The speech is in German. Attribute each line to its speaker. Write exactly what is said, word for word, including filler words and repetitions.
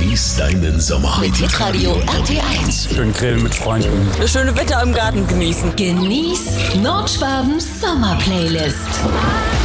Speaker 1: Genieß deinen Sommer
Speaker 2: mit Hitradio R T eins.
Speaker 3: Schön grillen mit Freunden.
Speaker 4: Das schöne Wetter im Garten genießen.
Speaker 2: Genieß Nordschwabens Sommerplaylist.